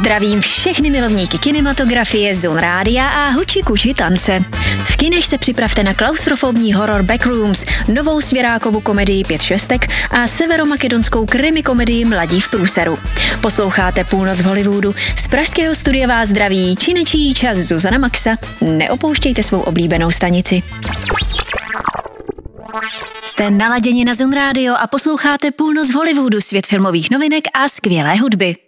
Zdravím všechny milovníky kinematografie, Zone Rádia a huči kuči tance. V kinech se připravte na klaustrofobní horor Backrooms, novou svěrákovou komedii 5 šestek a severomakedonskou krimi komedii Mladí v průseru. Posloucháte Půlnoc v Hollywoodu. Z pražského studia vás zdraví činečí čas Zuzana Maxa. Neopouštějte svou oblíbenou stanici. Jste naladěni na Zone Radio a posloucháte Půlnoc v Hollywoodu, svět filmových novinek a skvělé hudby.